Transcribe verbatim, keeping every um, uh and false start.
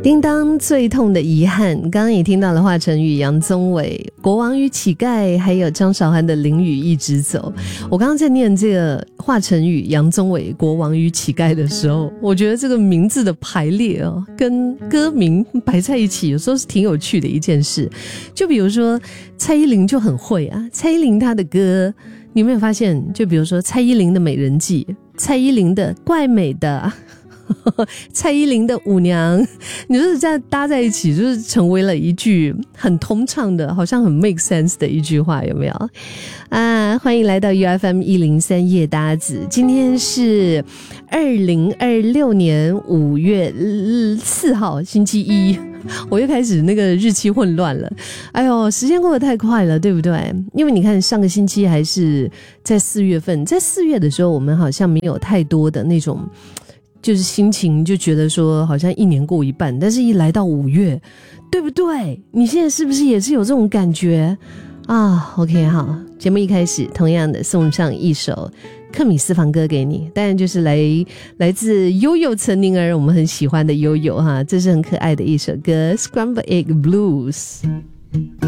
叮当最痛的遗憾，刚刚也听到了华晨宇、杨宗纬、国王与乞丐，还有张韶涵的淋雨一直走。我刚刚在念这个华晨宇、杨宗纬、国王与乞丐的时候，我觉得这个名字的排列哦，跟歌名摆在一起，有时候是挺有趣的一件事。就比如说蔡依林就很会啊，蔡依林她的歌，你有没有发现？就比如说蔡依林的《美人计》，蔡依林的《怪美的》。蔡依林的舞娘，你就是这样搭在一起，就是成为了一句很通畅的，好像很 make sense 的一句话，有没有啊？欢迎来到 U F M 一零三夜搭子，今天是二零二六年五月四号星期一，我又开始那个日期混乱了。哎呦，时间过得太快了，对不对？因为你看上个星期还是在四月份，在四月的时候我们好像没有太多的那种就是心情，就觉得说好像一年过一半，但是一来到五月，对不对？你现在是不是也是有这种感觉啊 ？OK， 好，节目一开始同样的送上一首克米私房歌给你，当然就是来来自悠悠岑宁儿，我们很喜欢的悠悠哈，这是很可爱的一首歌《Scrambled Egg Blues》。